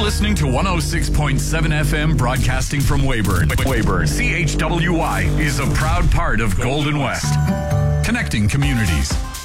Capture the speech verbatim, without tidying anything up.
listening to one oh six point seven F M broadcasting from Weyburn. Weyburn. C H W Y is a proud part of Golden West. Connecting communities.